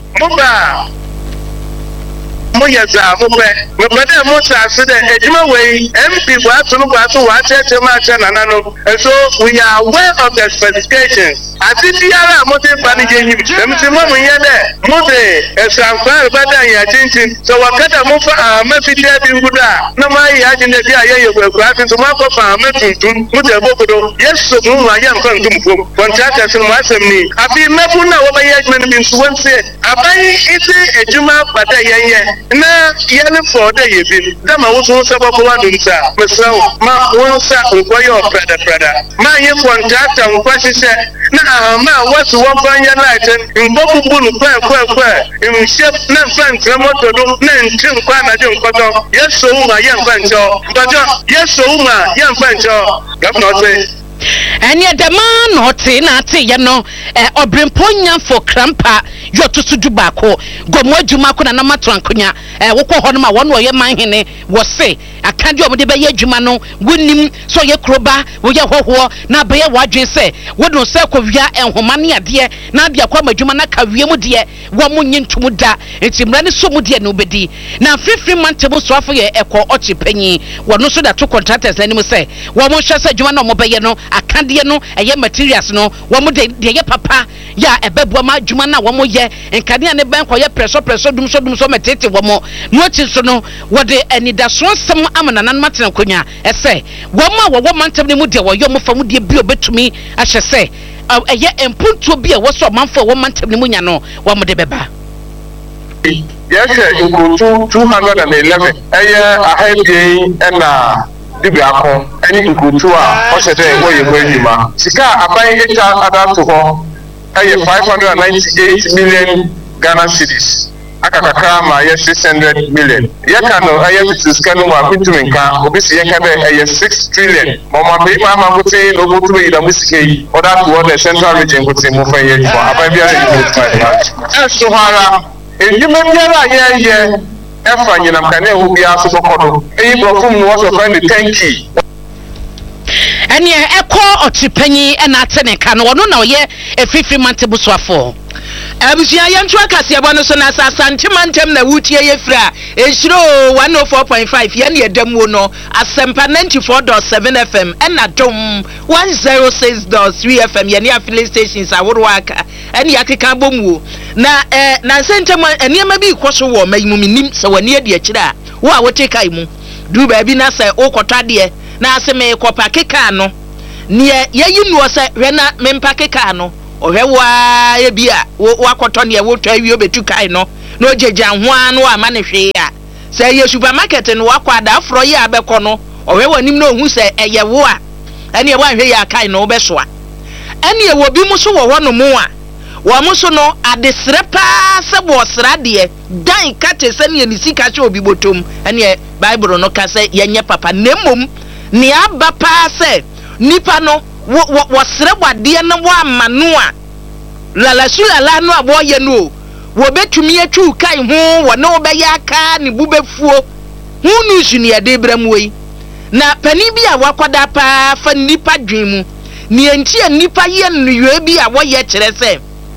mo yeza mo be mo sa se de ejuma we MP Boato wa tete ma cha na no so we are aware of the specifications ati biara mo te bani je him emti mo ye de mo de esanfa bada ya tintin so wakata mo fa ma fitia bi nguda na ma ya je ne bi aye ye gwa ati so ma ko fa ma tuntun mo de bokodo yeso mo wa ya nkan tum ko contractors mo asem ni abi mebu na wo ba ye adwuma ni nso wonse abai iti ejuma bada ye na yele for the yebi dama wo so se babo wa dunta mesrawo ma won sa nkoyo prada ma ye contractor nkwashi se na ma wasu won banya light mbobu bunu kwa imshep na front na moto do na ntim kwa na je nkoto yeso uma ye mfancho mbajo yeso uma ye mfancho governor say ene the man hoti na ate ye no obrempo nyamfo krampa yo to su duba ko gomo adwuma ko na matran konya wokɔ hɔ no ma wɔn wɔyɛ manhene wɔ se akade ɔmo de bɛyɛ adwuma no wonim so yɛ kroba woyɛ hɔhoɔ na bɛyɛ wadwen sɛ wodon sɛ kɔwia enhoma ne adeɛ na de akɔ adwuma na kawie mu deɛ wɔn mo nyintum da enti mra ne so mu deɛ no bedi na free mantemu so afɔ yɛ ɛkɔ ɔkye panyi wɔn so da to contractors anim sɛ wɔn mo hwɛ sɛ adwuma na ɔmo bɛyɛ no akadeɛ no ɛyɛ materials no wɔn mo de yɛ papa ya ɛbɛboa ma adwuma na wɔn mo yɛ nkadea ne bɛn kɔ yɛ preso dum so metete wɔn mo no ti so no wode anidaso nsɛm amana nan matena konya ɛsɛ wɔn a wɔwɔ mantam ne mu de wɔyɛ mo fam de bi obetumi ahyɛ sɛ ɛyɛ empuntuo bi a wɔsɔ manfo wɔn mantam ne mu nya no wɔn mo de bɛba yes nkutu 211 ɛyɛ ahɛdie ɛna dibiako ɛne nkutu a ɔhyɛ dɛ wɔyɛ ho adwuma sika aban eta adato hɔ ɛyɛ 598 million Ghana cedis akakaka ma ye 600 million yeka no aye fitiska no ma bitumi nka obisi yeka be aye 6 trillion mama be mama kuti no butu yi da musike oda to the central region kuti mo fa ye for ababia yi fa so hara ejuma biara ye efa nyinam ka na ehu bia so bokodo eyi brofum no so fa ni tanki ene ekọ otipanyi na atene ka no no na oye efifi mantebu soafo abusia yantu akase abo no so na sasantimantem na wutie yefra ehiro 104.5 ye ne adamu no asempa 94.7 FM na dom 106.3 FM ye ne affiliate stations aworo aka ene yakeka bomu na na sentem enema bi koso wo mayimuminim se wani ade akira wo a wote kai mu du ba bi na se okotade na aseme kopa keka no ne yeyi no se hwena mempa keka no ohwewa ye bia wakoto ne wotwa wi obetu kai no na ojeja ho anu ama ne hwe ya se ye supermarket no wakwada afro ye abekọ no ohwewa nim na ohu se eye wo a ene wa hwe ya kai no obesoa ene wo bi muso wo hono mu a wo muso no adesre pa se bo srade dan kate se ne ni sika che obi botom ene bible no ka se yenye papa nemom ne aba pa se nipa no wo sre wade na wo amano a lala sulala no aboye no wo betumi atwu kai ho wo no be yaka ne bubefuo hunu suni ade bramwoi na pani bi a wakwada pa fa nipa dwemu ne enti nipa ye nnuwe bi a wo ye kire se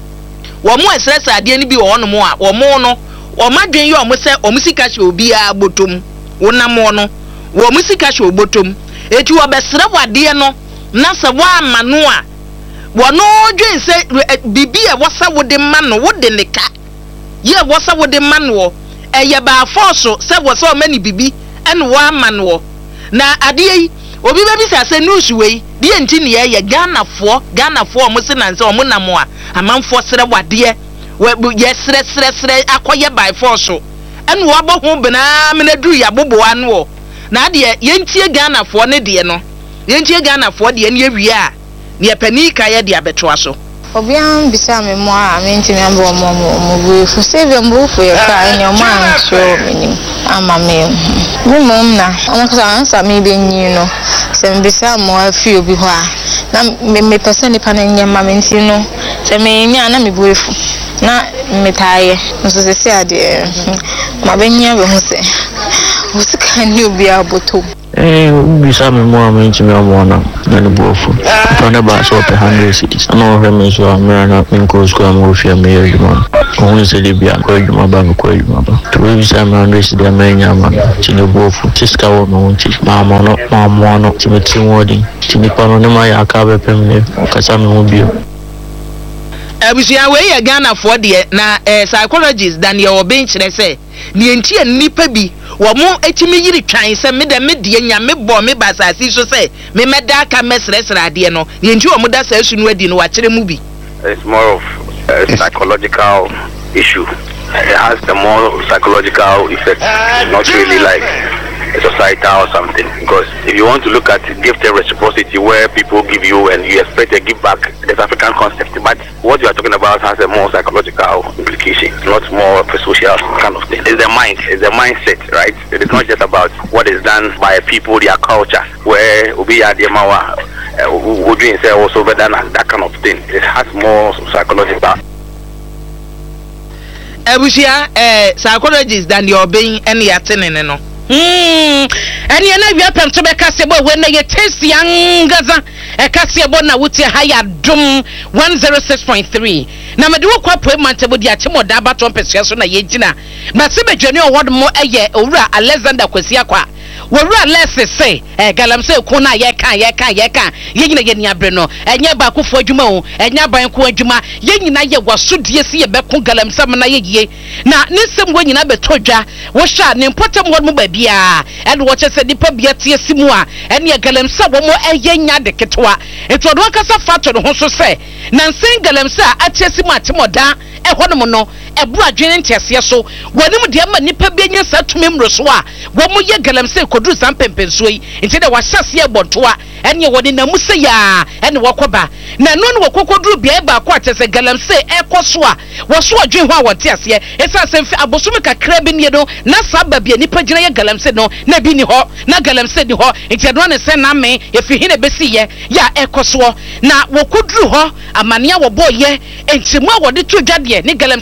wo mo esresa ade ni bi wo no mo a wo mo no wo madwen ye o mo se o musika hye obi a botom wo na mo no wo musika hye obotom eti wo besre wade no na se wa amano a wono dwen se bibi e wosa wode mano wode nika ye wosa wode mano eye ba force se wosa o mani bibi en wa amano na ade yi obi ba bi sa se news wei de enti ne ye Ghana mo se nan se o mo na mo a amanfo sere wade ye sere akoye by force en wo abo ho bena me na duru ya bobo anu na ade ye ntie Ghana fo ne de no ye ntie Ghana fo de ne awie a ne panika ye de abetoa so obian bisa me mo a me ntimi ambo mo bu fu save mbo fu ye ka ne o man so menim ama me mum na onka ansa me be nyi no se mbisa mo afi obi ho a na me pese ni pa na nyama me ntino se me nya na me bu fu na metaye nso se se ade ma be nya be ho se usika ni obi aboto bisa me mo am ntimi amona na ne bofu tona ba so pe 100 cities no he me so amera na nko school am ofia me yuma ko se libya ko yuma ba ko yuma ba to bisa me 100 cities amenya ma tini bofu tiska wo no nti ma mo no timeti wodi tini pano ne ma ya ka be pem ne kasa me ho bio abusia we ye Ghana for de na psychologist Daniel Obenchire say ni enti nipa bi wo mo etimi yiri twan se me de nya me bo me basasi so say me meda ka mesresre ade no ni enti wo mo da sa asu no adi no wa kire mu bi. It's more of a psychological issue. It has the more psychological effect, not really like societal or something. Because if you want to look at gift and reciprocity, where people give you and you expect a give back, there's African concept. But what you are talking about has a more psychological implication, not more of a social kind of thing. It's the mind, it's the mindset, right? It is not just about what is done by people, their culture, where Ubiya Diamawa would you say also better than that kind of thing. It has more psychological. Abusia psychologist than your being any attending no. Eni na wi apem to be kase bo we na ye tesi angaza e kase bo na wuti haya dum 106.3 na me de wo kwa po mantebo di ache moda abaton pese so na ye gina na se bedwane o wod mo eye owura Alexander Kwasi Akwa wowura lese say galamse ko na ye kan ye nyina ye ni abre no enye ba kofo adwuma o enye ban ko adwuma ye nyina ye wasodie si ye beko galamse na ye ye na nisem wo nyina betodwa wo sha ne important wod mo ba bia e do wo che se dipa bia tie simu a ene galamse wo mo eye nya de ketwa eto do kasa fato no ho so se na nsen galamse a atie simu atemoda e hono no e bu adwene ntese so wonim de ma nipa benya satumi mroso a wo mo ye galamse kodu sampempenso yi nti de wahyase e bontoa ene woni na musa ya ene wakoba na no no wakokoduru bia ba ko atese galamse e koso a wo so adwen ho a wote ase esa semfi abosumi kakra bi ne do na saba bia nipa gina ye galamse no na bi ni ho na galamse ni ho nti do ne se na me e fi hine besi ye ya e koso na wakoduru ho amane a wo boye enti mu a wode to dwade ne galamse ko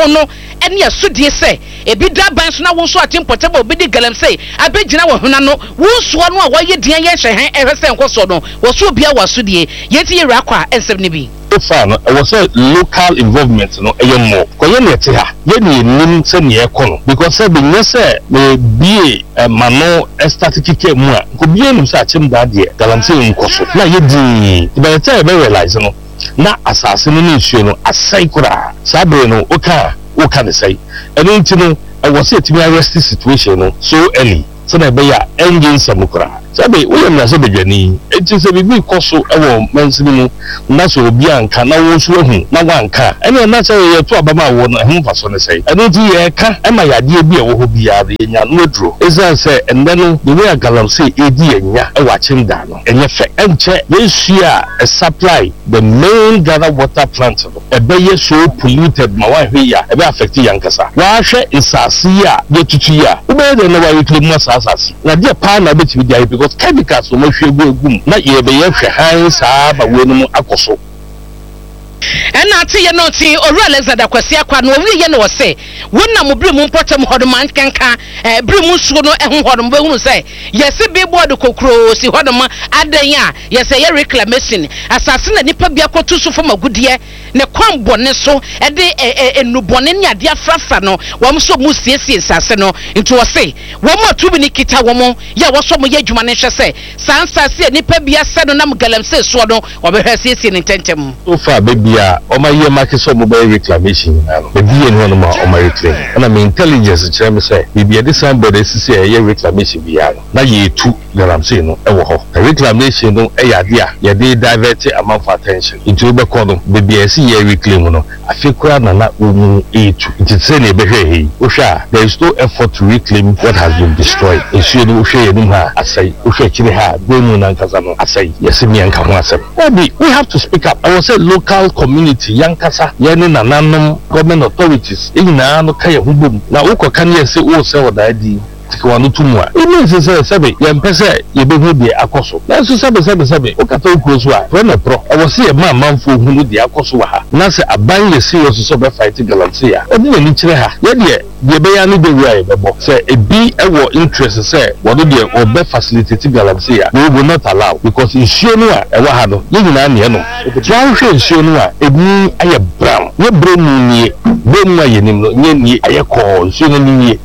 no ene asudie se ebi draban so na wo so atim portable obi di galamsey abegina wo huna no wo so no a woye dian ye hwe ehwese enkoso no wo so bia wasudie yeti yera akwa ensem ne bi fan was a local involvement no eyemo koye ne te ha ye ne nim se ne ekono because say be nese me bie mano static mu a ko bie nim sa achim da de galamsey nkoso na ye di by the time be realize no na asase no nsuo no asai kura sabre no oka ne sai eno ntino was a timi arrest situation no so early so na be ya engine samukura sabe we na so bedwani enti se bibi koso ewo mansini mu na so obi anka na wo so ahu na wanka ene na se ye to abama wo na hu faso ne sei eno ti ye ka ema yade bi e wo ho bia ye nya no aduro esa se ende no the way galamsey edi enya e wa chinda no enye fe enche yesia a supply the main gather water plant no e be ye so polluted ma wa hwe ya e be affect yankasa wa hwe insasi ya ye tutu ya ube de na wa yekle mu asasi na de pa na be ti bi because chemicals mo hwe egum na ye be ye hwe han saa ba we no mu akoso ena ati ye no ti oru Alexander Kwasi akwa no wi ye no se wonna mo bri mu potem hodoman kanka bri mu suo no ehun hodom be hunu se ye se be board kokro si hodom adan a ye se ye reclamation asase na nipa bia kotu so fo magudie ne kwan bone so e de enubone ne ade afrafa no wo so mu siesie sase no nti wo se wo mo tubi ni kita wo mo ye wo so mo ye adwuma ne hwe se sansase nipa bia se no nam galamsey so no wo be hwe siesie ne tentem so far baby oma ye makiso mobile reclamation na no be no no ma oma reclaim na me intelligence chere me say bibia de somebody sisi ye reclamation bia no na ye tu galamsey no e wo ho reclamation no e yade a ye de divert amount of attention into be call no bibia si ye reclaim no afekura na na omu etu it say na be hwe he o hwa there is no effort to reclaim what has been destroyed issue no hwe ye no ha asai o hwe kire ha go mu na nkasa no asai yes me anka ho asem we have to speak up. I will say local community yankasa yani nananom government authorities ina no kaya hubum na uko kan yesi o se odadi tikwanu tumwa ime se sebe yempese yebehu de akoso na so sebe o kata ukroso a for na pro I will say manfo hunu de akoso wa ha na se aban yesi o so be fight galamsey a odi ni kire ha ye de be ya ni de wi bebo se ebi ewo interest se wodo de o be facilitate galamsey a we will not allow because issue no a ewa ha no ye nyina ne no twa hwe issue no a ebi aye brown ye brown nie be mu aye nim no nye nie aye ko issue no nie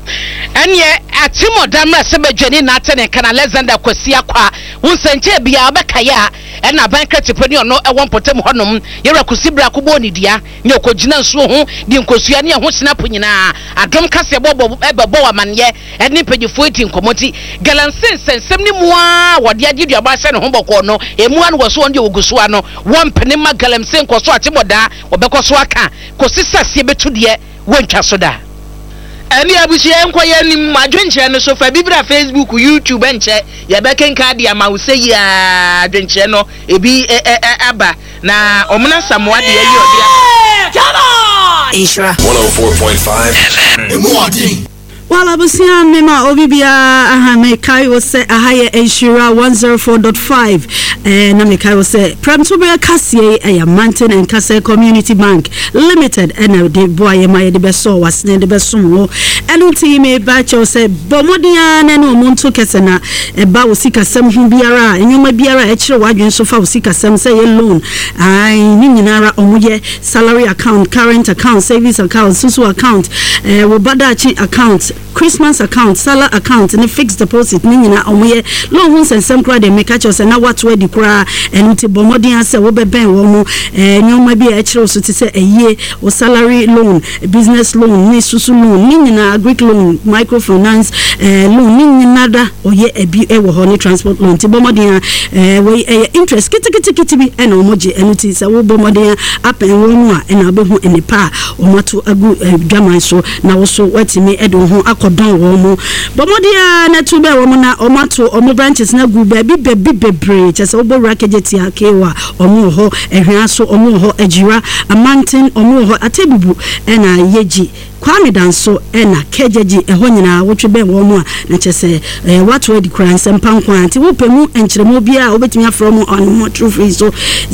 enye atimo damra sebedwani na atene kana Alexander Kwasi akwa wonsenche bia obekaya ena bankrate pani ono ewon potem honom yera kusibra kubo ni dia ne okogina nsuo ho di nkosua ne ho snap nyina adom kase bobo ebebo wamanye eni pagifo eti nkomoti galamsey sensem ni mua wode agidua ba se ne ho bokọ no emu an wo so onde ogusoa no won pene ma galamsey nkoso atimo da obekoso aka kosisase betu de wontwa so da ani abusie enkoye ni madwenche no so fa bibra Facebook YouTube enche ye bekenka dia ma wo seyi adwenche no ebi aba na omuna samoa de ayi ode Isra 104.5 FM Emodi Wala busia mema obibia aha mekai wo se ahaye Ensura 104.5 na mekai wo se Premtobe Kasie eya Mountain and Kase Community Bank Limited ena de boye maye de beso wasne de beso wo enu ti me ba cho se bomodia na no monto kese na ba wo sika sem hu biara enyoma biara e kire wadwen so fa wo sika sem se ye loan ai ni nyinara omuye salary account current account savings account susu account wo badachi account Christmas account, salary account, and fixed deposit. Nina omoye loan hunts and some credit make catch us and now what way the cry and uti bomodian say we be ben womo nyoma bi a chiro so to say a year or salary loan, business loan, ni susu loan, nina agric loan, microfinance loan, nina da or ye a bi e wo honey transport loan. Ti bomodian we interest kiti bi and omoji and uti say we bomodian up and one and abehu and the pa or matu agu drama so now also what me edo ho akodon wo mu bomodia na tube wo mu na omato omo branches na gu bebre chese obo rakejeti akewa omo ho ehwan so omo ho ajira amantin omo ho atebubu na yeji Kwame Danso ena kejeji eho nyina wotwe be wo mu a na chese what we the crime sempan kwanti wo pemu enkyeremo bia obetumi afro mu on mo true free so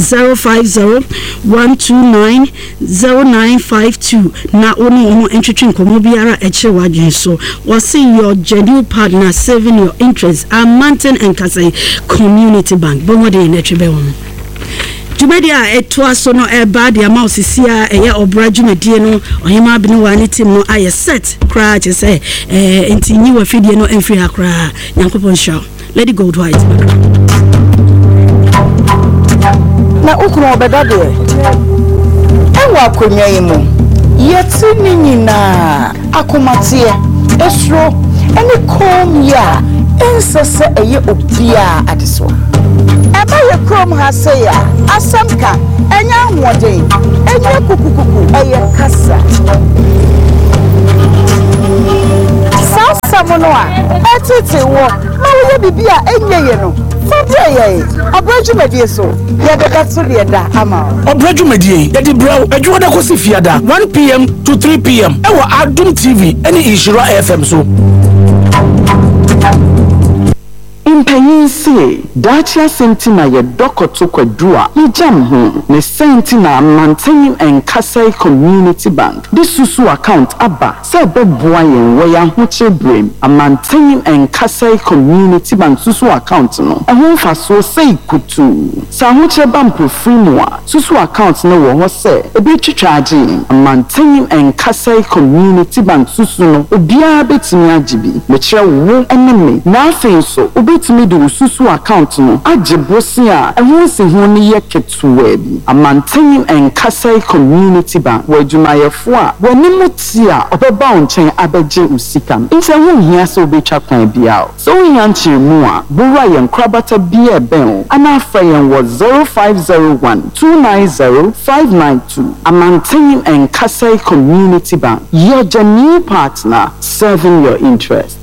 050-129-0952 na onu omo entwetwe nkomo biara eche wadwen so we see your genuine partner saving your interests Amanten and Kasai Community Bank bomode na twebe wo Jumedia etwa so no eba dia mouse sia eye obra jumedie no ohima bini wani team no aye set kra che say enti nyi wa fidie no emfiri akra Nyankopon show Lady Gold White na ukuru obeda de ewa akonwa yimu yeti ni nyina akomatie esro eni kom ya ensese eye obia adeso eba ye krom ha say ya asamka enya hoden enya kukukuku eye kasa sasa mono a etete wo na wo bibia enye ye no fode ye abrajumedie so ye de gatso de da ama abrajumedie ye di braw adwo da kosi fiada 1 p.m. to 3 p.m. ewa Adum TV eni Ishira FM so Impanyinsi Dacia Sentina ye dokoto kwadua ye jam ho ne Sentina Amanten and Kasai Community Bank this susu account aba se beboa yen wo ya hoche brem Amanten and Kasai Community Bank susu account no ehon fa so sei kutu sa hoche bampo free mo a susu account no wo ho se ebi twitwaje Amanten and Kasai Community Bank susu no obia betimi agibi me kire wo eneme na afen so betimi do susu account no agebosi a ehun se hu ne ye ketuwa bi Amanten and Kasai Community Bank wajumayefo a wonimu ti a obeba onchen abeje usika nse hu hia se obetwa kwan bia so hu hia nchemu a bura yen krabata bia ben ana afa yen wo 0501-290-592 Amanten and Kasai Community Bank your genuine partner serving your interest